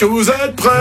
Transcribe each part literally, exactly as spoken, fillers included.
que vous êtes prêts?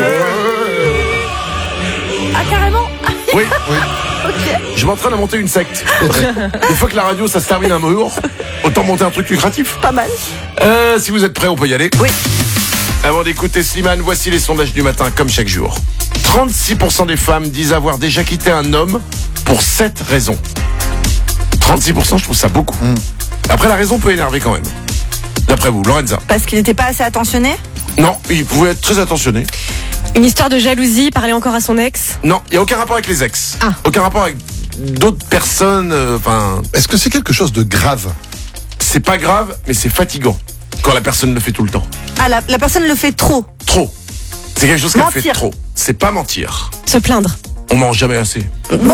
Ah, carrément? Oui, oui. Ok. Je m'entraîne à monter une secte. Des fois que la radio, ça se termine un jour, autant monter un truc lucratif. Pas mal. Euh, si vous êtes prêts, on peut y aller. Oui. Avant d'écouter Slimane, voici les sondages du matin, comme chaque jour. trente-six pour cent des femmes disent avoir déjà quitté un homme pour sept raisons. trente-six pour cent, je trouve ça beaucoup. Mm. Après, la raison peut énerver quand même. D'après vous, Lorenza? Parce qu'il n'était pas assez attentionné? Non, il pouvait être très attentionné. Une histoire de jalousie, parler encore à son ex? Non, il n'y a aucun rapport avec les ex. Ah. Aucun rapport avec d'autres personnes. Enfin, euh, Est-ce que c'est quelque chose de grave? c'est pas grave, mais c'est fatigant quand la personne le fait tout le temps. Ah, la, la personne le fait trop. Trop. C'est quelque chose qu'elle Mentir. fait trop. C'est pas mentir. Se plaindre? On mange jamais assez.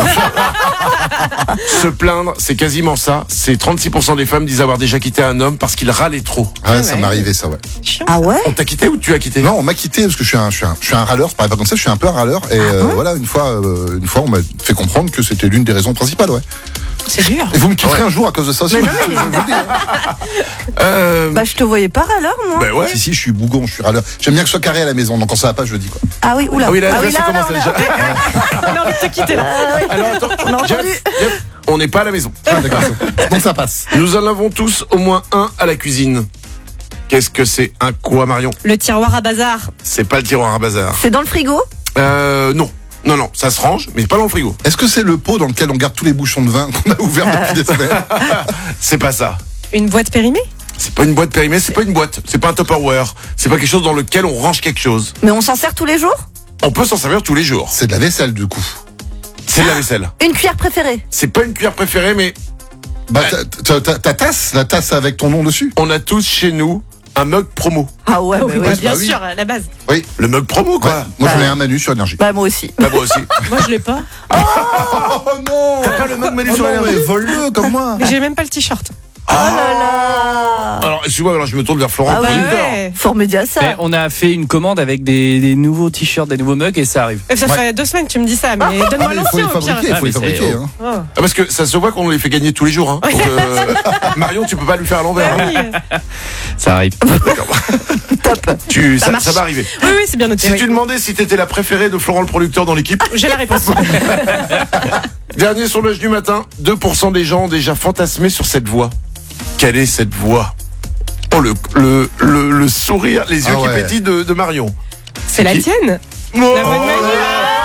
Se plaindre, c'est quasiment ça. C'est trente-six pour cent des femmes disent avoir déjà quitté un homme parce qu'il râlait trop. Ah, ouais. ça m'est arrivé ça, ouais. Chiant. Ah ouais? On t'a quitté ou tu as quitté? Non, on m'a quitté parce que je suis un, je suis un, je suis un râleur. Je parle pas comme ça, je suis un peu un râleur. Et euh, voilà, une fois, euh, une fois, on m'a fait comprendre que c'était l'une des raisons principales, ouais. C'est dur. Et vous me quitterez un jour à cause de ça aussi. Mais non, je mais- vous le dis, hein. Euh, Bah, je te voyais pas râleur, moi. bah ouais. Si, si, je suis bougon, je suis râleur. J'aime bien que ce soit carré à la maison, donc quand ça va pas, je le dis, quoi. Ah oui, oula. Ah oui, là, ah là, ça commence là, déjà. On a envie de te quitter là. Alors attends, On a entendu. Jeff, Jeff, on n'est pas à la maison. Ah, d'accord. Donc ça passe. Nous en avons tous au moins un à la cuisine. Qu'est-ce que c'est? Un quoi, Marion? Le tiroir à bazar. C'est pas le tiroir à bazar. C'est dans le frigo? Euh, non. Non, non, ça se range, mais pas dans le frigo. Est-ce que c'est le pot dans lequel on garde tous les bouchons de vin qu'on a ouvert depuis des semaines? C'est pas ça. Une boîte périmée? C'est pas une boîte périmée, c'est pas une boîte. C'est pas un Tupperware. C'est pas quelque chose dans lequel on range quelque chose. Mais on s'en sert tous les jours? On peut s'en servir tous les jours. C'est de la vaisselle, du coup. C'est de la vaisselle. Une cuillère préférée? C'est pas une cuillère préférée, mais Bah, ta, ta- ta- ta tasse, la tasse avec ton nom dessus. on a tous chez nous un mug promo. Ah ouais, bah, Oui, ouais. bah, bien bah oui. sûr, à la base. Oui. Le mug promo, quoi. Ouais. Moi, j'en ai un Manu sur Énergie. Bah, moi aussi. Bah, moi aussi. Moi je l'ai pas. Oh non! T'as pas le mug Manu Oh sur non, Énergie? mais vole-le comme moi. Mais j'ai même pas le t-shirt. Oh là là. Alors, excuse-moi, alors je me tourne vers Florent. Ah ouais. producteur. Ouais. Fort média ça. Mais on a fait une commande avec des, des nouveaux t-shirts, des nouveaux mugs et ça arrive. Ça Ouais. fait deux semaines que tu me dis ça, mais Ah, donne-moi mais il faut les l'ancien au pire. fabriquer, il Ah, faut les mais c'est- fabriquer. Hein. Oh. Ah, parce que ça se voit qu'on les fait gagner tous les jours. Hein. Donc, euh, Marion, tu peux pas lui faire à l'envers. Ah Hein. oui. Ça arrive. Top. Tu, ça, marche. ça va arriver. Oui, oui, c'est bien noté. Si oui. tu demandais si t'étais la préférée de Florent le producteur dans l'équipe, J'ai la réponse. dernier sondage du matin, deux pour cent des gens ont déjà fantasmé sur cette voix. Quelle est cette voix? Oh, le, le, le, le sourire, les yeux Ah qui ouais. pétillent de, de Marion. C'est la qui tienne? Oh, La bonne oh Manu. là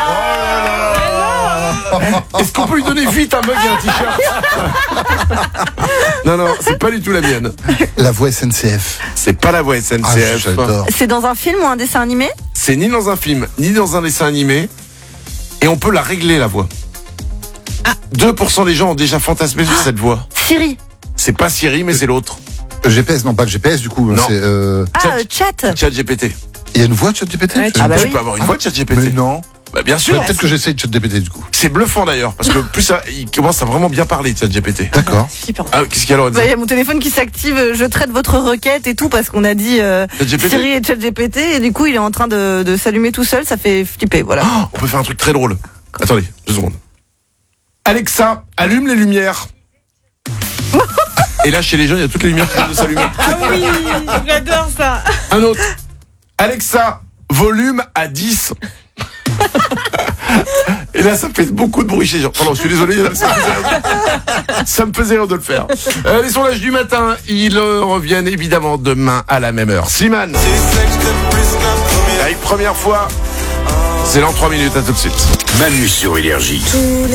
là. Est-ce qu'on peut lui donner vite un mug et un t-shirt? Non, non, c'est pas du tout la mienne. La voix S N C F. C'est pas la voix S N Ah, C F. j'adore. C'est dans un film ou un dessin animé? C'est ni dans un film, ni dans un dessin animé. Et on peut la régler, la voix. deux pour cent des gens ont déjà fantasmé sur cette voix. Siri. C'est pas Siri, mais c'est l'autre. Le G P S, non pas le G P S du coup. Non. C'est. euh, Ah, Chat- euh, chat. ChatGPT. Il y a une voix de ChatGPT. Ouais, Je- Ah bah tu oui. peux avoir une voix de ChatGPT. Mais non. Bah, bien sûr. Peut-être que j'essaye de ChatGPT du coup. C'est bluffant d'ailleurs, parce que plus ça, il commence à vraiment bien parler, ChatGPT. D'accord. Flippant. Ah, qu'est-ce qu'il y a, Lorenzo? Bah, il y a mon téléphone qui s'active, euh, je traite votre requête et tout parce qu'on a dit euh, ChatGPT. Siri et ChatGPT et du coup il est en train de, de s'allumer tout seul, ça fait flipper, voilà. Oh, on peut faire un truc très drôle. Attendez, deux secondes. Alexa, allume les lumières. Et là, chez les jeunes, il y a toutes les lumières qui viennent de s'allumer. Ah oui, j'adore ça. Un autre. Alexa, volume à dix. Et là, ça fait beaucoup de bruit chez les gens. Pardon, je suis désolé, ça me faisait rire. Ça me faisait rire de le faire. Euh, les sondages du matin, ils euh, reviennent évidemment demain à la même heure. Slimane. Avec première fois, c'est dans trois minutes, à tout de suite. Manu sur Énergie.